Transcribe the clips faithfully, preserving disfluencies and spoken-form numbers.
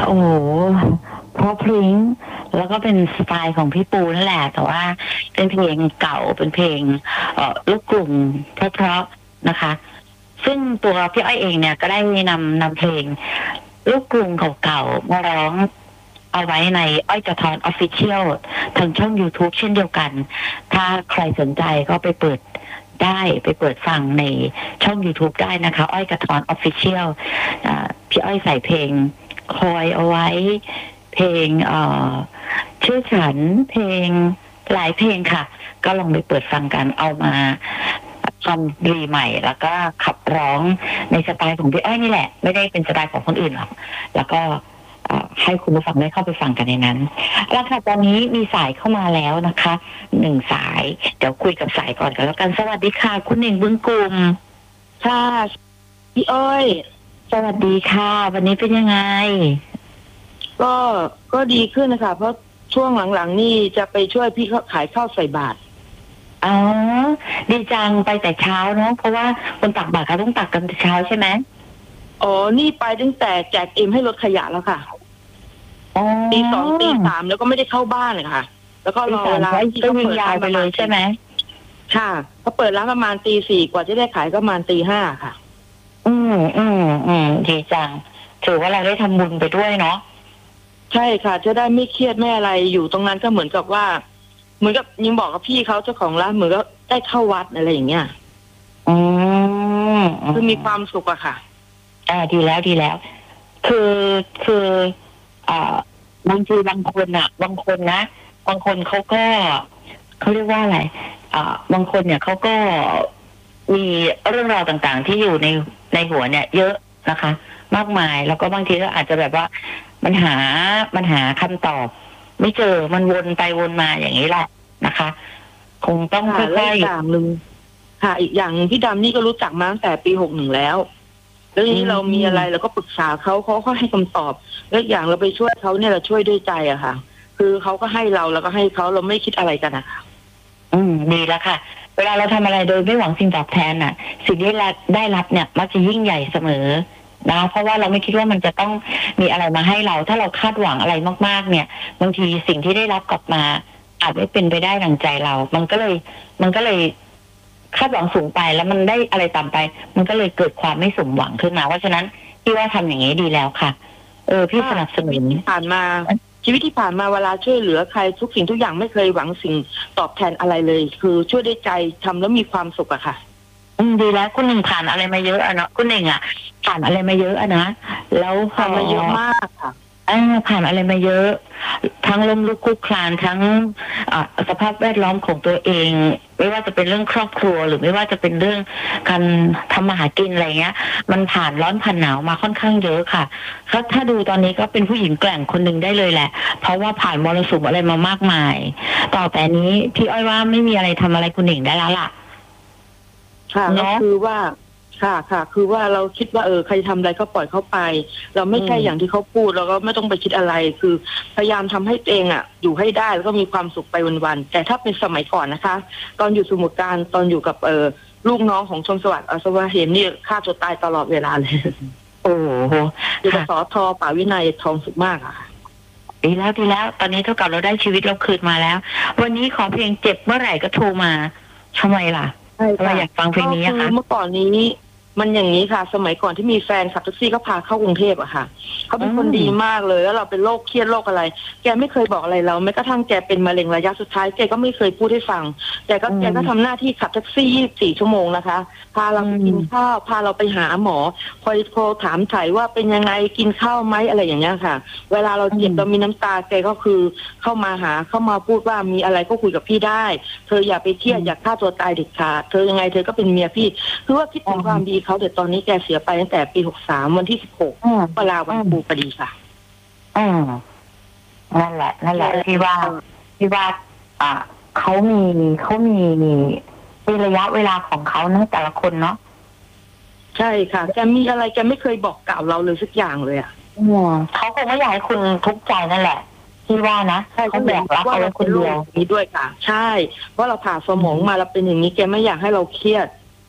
โอ้โหเพราะพริ้งแล้วก็เป็นสไตล์ของพี่ปูนั่นแหละแต่ว่าเป็นเพลงเก่าเป็นเพลงเอ่อลูกกรุงเพราะๆนะคะซึ่งตัวพี่อ้อยเองเนี่ยก็ได้นำนำเพลงลูกกรุงเก่าๆมาร้องเอาไว้ในอ้อยกระทอนออฟฟิเชียลทางช่อง YouTube เช่นเดียวกันถ้าใครสนใจก็ไปเปิดได้ไปเปิดฟังในช่อง YouTube ได้นะคะอ้อยกระทอนออฟฟิเชียลพี่อ้อยใส่เพลงคอยเอาไว้เพลงเอ่อชื่อฉันเพลงหลายเพลงค่ะก็ลองไปเปิดฟังกันเอามาทำรีใหม่แล้วก็ขับร้องในสไตล์ของพี่อ้อยนี่แหละไม่ได้เป็นสไตล์ของคนอื่นหรอกแล้วก็ให้คุณผู้ฟังได้เข้าไปฟังกันในนั้นแล้วค่ะตอนนี้มีสายเข้ามาแล้วนะคะหนึ่งสายเดี๋ยวคุยกับสายก่อนกันแล้วกันสวัสดีค่ะคุณหนึ่งบึงกลุ่มค่ะพี่อ้อยสวัสดีค่ะวันนี้เป็นยังไงก็ก็ดีขึ้นนะคะเพราะช่วงหลังๆนี่จะไปช่วยพี่เขาขายข้าวใส่บาตรอ๋อดีจังไปแต่เช้าเนาะเพราะว่าคนตักบาตรเขาต้องตักกันแต่เช้าใช่ไหมอ๋อนี่ไปตั้งแต่แจกเอ็มให้รถขยะแล้วค่ะตีสองตีสามแล้วก็ไม่ได้เข้าบ้านเลยค่ะแล้วก็รอเวลาที่เขาเปิดร้านไปเลยใช่ไหมค่ะเขาเปิดร้านประมาณตีสี่กว่าจะได้ขายก็ประมาณตีห้าค่ะอืมอืมอืมดีจังถือว่าเราได้ทำบุญไปด้วยเนาะใช่ค่ะจะได้ไม่เครียดไม่อะไรอยู่ตรงนั้นก็เหมือนกับว่าเหมือนกับยังบอกกับพี่เขาเจ้าของร้านเหมือนก็ได้เข้าวัดอะไรอย่างเงี้ยอืมคือมีความสุขอะค่ะอ่าดีแล้วดีแล้วคือคืออ่าบางทีบางคนอะบางคนนะบางคนเขาก็เขาเรียกว่าอะไรอ่าบางคนเนี่ยเขาก็มีเรื่องราวต่างๆที่อยู่ในในหัวเนี่ยเยอะนะคะมากมายแล้วก็บางทีก็อาจจะแบบว่ามันหามันหาคำตอบไม่เจอมันวนไปวนมาอย่างนี้แหละนะคะคงต้องค่อยๆอย่างหนึ่งค่ะอีกอย่างพี่ดำนี่ก็รู้จักมาตั้งแต่ปีหกหนึ่งแล้วแล้วทีนี้เรามีอะไรเราก็ปรึกษาเขาเขาก็ให้คำตอบแล้วอย่างเราไปช่วยเขาเนี่ยเราช่วยด้วยใจอะค่ะคือเขาก็ให้เราแล้วก็ให้เขาเราไม่คิดอะไรกันอะค่ะอืมดีแล้วค่ะเวลาเราทำอะไรโดยไม่หวังสิ่งตอบแทนน่ะสิ่งที่เราได้รับเนี่ยมักจะยิ่งใหญ่เสมอนะเพราะว่าเราไม่คิดว่ามันจะต้องมีอะไรมาให้เราถ้าเราคาดหวังอะไรมากๆเนี่ยบางทีสิ่งที่ได้รับกลับมาอาจไม่เป็นไปได้ดังใจเรามันก็เลยมันก็เลยคาดหวังสูงไปแล้วมันได้อะไรต่ำไปมันก็เลยเกิดความไม่สมหวังขึ้นมาเพราะฉะนั้นพี่ว่าทำอย่างนี้ดีแล้วค่ะเออพี่สนับสนุนผ่านมาชีวิตที่ผ่านมาเวลาช่วยเหลือใครทุกสิ่งทุกอย่างไม่เคยหวังสิ่งตอบแทนอะไรเลยคือช่วยด้วยใจทำแล้วมีความสุขอะค่ะอืมดีแล้วคุณหนึ่งผ่านอะไรมาเยอะอะเนาะคุณหนึ่งอะผ่านอะไรมาเยอะอะนะแล้วผ่านมาเยอะมากค่ะอ่าผ่านอะไรมาเยอะทั้งล้มลุกคลุกคลานทั้งสภาพแวดล้อมของตัวเองไม่ว่าจะเป็นเรื่องครอบครัวหรือไม่ว่าจะเป็นเรื่องการทำมาหากินอะไรเงี้ยมันผ่านร้อนผ่านหนาวมาค่อนข้างเยอะค่ะถ้าถ้าดูตอนนี้ก็เป็นผู้หญิงแกร่งคนหนึ่งได้เลยแหละเพราะว่าผ่านมรสุมอะไรมามากมายต่อแต่นี้พี่อ้อยว่าไม่มีอะไรทำอะไรคุณหนิงได้แล้วล่ะค่ะก็คือว่าค่ะค่ะคือว่าเราคิดว่าเออใครทำอะไรก็ปล่อยเขาไปเราไม่ใช่อย่างที่เขาพูดเราก็ไม่ต้องไปคิดอะไรคือพยายามทำให้ตัวเองอ่ะอยู่ให้ได้แล้วก็มีความสุขไปวันๆแต่ถ้าเป็นสมัยก่อนนะคะตอนอยู่สมุทรปราการตอนอยู่กับเออลูกน้องของชนสวัสดิ์อัศวะเห็นนี่ฆ่าตัวตายตลอดเวลาเลยโอ้โหอยู่กับสอทอป่าวินัยทองสุขมากอ่ะดีแล้วดีแล้วตอนนี้เท่ากับเราได้ชีวิตเราคืนมาแล้ววันนี้ขอเพลงเจ็บเมื่อไหร่ก็โทรมาทำไมล่ะเราอยากฟังเพลงนี้ค่ะเมื่อก่อนนี้มันอย่างนี้ค่ะสมัยก่อนที่มีแฟนขับแท็กซี่ก็พาเข้ากรุงเทพอะค่ะเขาเป็นคนดีมากเลยแล้วเราเป็นโรคเครียดโรคอะไรแกไม่เคยบอกอะไรเราแม้กระทั่งแกเป็นมะเร็งระยะสุดท้ายแกก็ไม่เคยพูดให้ฟังแต่ก็แกก็ทำหน้าที่ขับแท็กซี่ยี่สิบสี่ชั่วโมงนะคะพาเราไปกินข้าวพาเราไปหาหมอคอยโทรถามไถ่ว่าเป็นยังไงกินข้าวไหมอะไรอย่างเงี้ยค่ะเวลาเราเจ็บเรามีน้ำตาแกก็คือเข้ามาหาเข้ามาพูดว่ามีอะไรก็คุยกับพี่ได้เธออย่าไปเครียดอย่าฆ่าตัวตายเด็ดขาดเธอยังไงเธอก็เป็นเมียพี่คือว่าคิดถึงความดีเขาแต่ตอนนี้แกเสียไปตั้งแต่ปีหกสามวันที่สิบหกเวลาวันปูปดีค่ะอืมนั่นแหละนั่นแหละที่ว่าที่ว่าอ่าเขามีเขามีมีระยะเวลาของเขาเนาะแต่ละคนเนาะใช่ค่ะแกมีอะไรแกไม่เคยบอกกล่าวเราเลยสักอย่างเลยอ่ะอืมเขาคงไม่อยากให้คุณทุกข์ใจนั่นแหละที่ว่านะเขาแบกรับเอาไว้คนเดียวนี้ด้วยค่ะใช่เพราะเราผ่าสมองมาเราเป็นอย่างนี้แกไม่อยากให้เราเครียด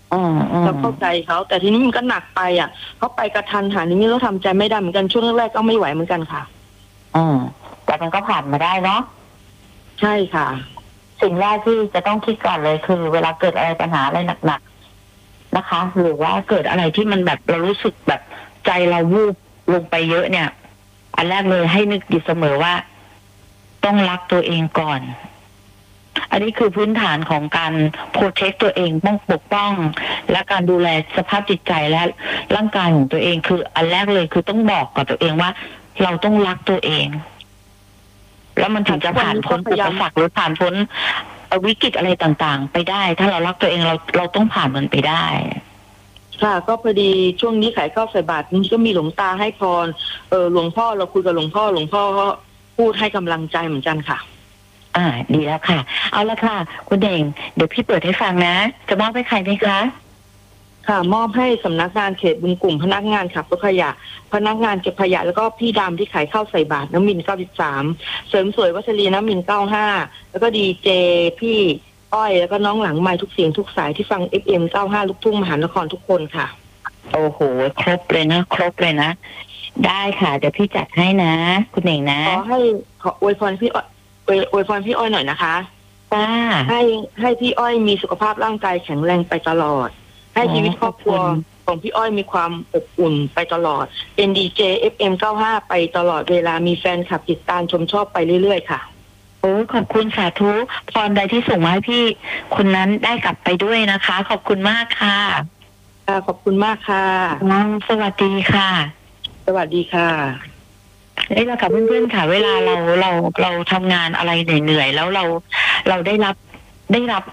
อืมอืมเราเข้าใจเขาแต่ทีนี้มันก็หนักไปอ่ะเขาไปกระทันหันนี้เราทำใจไม่ได้เหมือนกันช่วงแรกๆก็ไม่ไหวเหมือนกันค่ะอืมแต่มันก็ผ่านมาได้เนาะใช่ค่ะสิ่งแรกที่จะต้องคิดก่อนเลยคือ เวลาเกิดอะไรปัญหาอะไรหนักๆนะคะ หรือว่าเกิดอะไรที่มันแบบเรารู้สึกแบบใจเราวูบลงไปเยอะเนี่ย อันแรกเลยให้นึกอยู่เสมอว่า ต้องรักตัวเองก่อน อันนี้คือพื้นฐานของการโปรเทคตัวเองป้องปกป้อง และการดูแลสภาพจิตใจและร่างกายของตัวเองคือ อันแรกเลยคือต้องบอกกับตัวเองว่า เราต้องรักตัวเอง แล้วมันถึงจะผ่านพ้นอุปสรรคหรือผ่านพ้นวิกฤตอะไรต่างๆ ไปได้ ถ้าเรารักตัวเองเราเราต้องผ่านมันไปได้ค่ะ ก็พอดีช่วงนี้ขายข้าวใส่บาตรนี่ก็มีหลวงตาให้พรเออหลวงพ่อเราคุยกับหลวงพ่อหลวงพ่อก็พูดให้กำลังใจเหมือนกันค่ะอ่า ดีแล้วค่ะ เอาละค่ะ คุณเด่งเดี๋ยวพี่เปิดให้ฟังนะ จะมอบให้ใครไหมคะค่ะมอบให้สำนักงานเขตบึงกลุ่มพนักงานขับรถขยะพนักงานเก็บขยะแล้วก็พี่ดำที่ขายข้าวใส่บาตรน้ำมินเก้าสิบสามเสริมสวยวัชรีน้ำมินเก้าห้าแล้วก็ดีเจพี่อ้อยแล้วก็น้องหลังไม้ทุกเสียงทุกสายที่ฟัง เอฟ เอ็ม เก้าห้าลูกทุ่งมหานครทุกคนค่ะโอ้โหครบเลยนะครบเลยนะได้ค่ะเดี๋ยวพี่จัดให้นะ คุณเด่งนะขอให้ขออวยพรพี่อ้อยอวยอวยพรพี่อ้อยหน่อยนะคะจ้าให้ให้พี่อ้อยมีสุขภาพร่างกายแข็งแรงไปตลอด ให้ชีวิตครอบครัวของพี่อ้อยมีความอบอุ่นไปตลอดเป็นดีเจ เอฟ เอ็ม เก้าห้าไปตลอดเวลามีแฟนคลับติดตามชมชอบไปเรื่อยๆค่ะโอ้ขอบคุณสาธุพรใดที่ส่งมาให้พี่คนนั้นได้กลับไปด้วยนะคะ ขอบคุณมากค่ะค่ะขอบคุณมากค่ะสวัสดีค่ะสวัสดีค่ะนี่แหละค่ะเพื่อนๆค่ะ เวลาเราเราเราทำงานอะไรเหนื่อยๆแล้วเราเราได้รับได้รับ